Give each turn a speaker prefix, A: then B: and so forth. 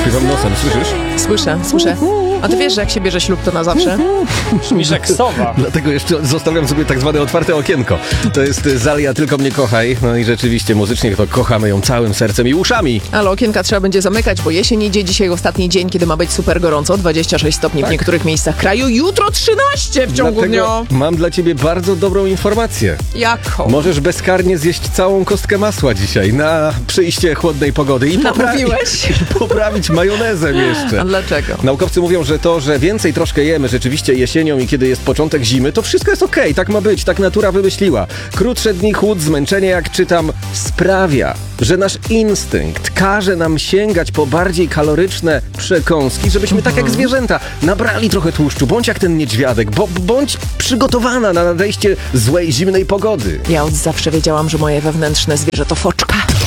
A: Śpiewam nosem, słyszysz?
B: Słyszę. A ty wiesz, że jak się bierze ślub, to na zawsze?
C: Brzmisz jak sowa.
A: Dlatego jeszcze zostawiam sobie tak zwane otwarte okienko. To jest Zalia, tylko mnie kochaj. No i rzeczywiście muzycznie to kochamy ją całym sercem i uszami.
B: Ale okienka trzeba będzie zamykać, bo jesień idzie. Dzisiaj ostatni dzień, kiedy ma być super gorąco. 26 stopni w niektórych miejscach kraju. Jutro 13 w ciągu dnia.
A: Mam dla ciebie bardzo dobrą informację.
B: Jaką?
A: Możesz bezkarnie zjeść całą kostkę masła dzisiaj na przyjście chłodnej pogody i poprawić majonezem jeszcze.
B: A dlaczego?
A: Naukowcy mówią, że to, że więcej troszkę jemy rzeczywiście jesienią i kiedy jest początek zimy, to wszystko jest okej, tak ma być, tak natura wymyśliła. Krótsze dni, chłód, zmęczenie, jak czytam, sprawia, że nasz instynkt każe nam sięgać po bardziej kaloryczne przekąski, żebyśmy tak jak zwierzęta nabrali trochę tłuszczu. Bądź jak ten niedźwiadek, bądź przygotowana na nadejście złej, zimnej pogody.
B: Ja od zawsze wiedziałam, że moje wewnętrzne zwierzę to foczka.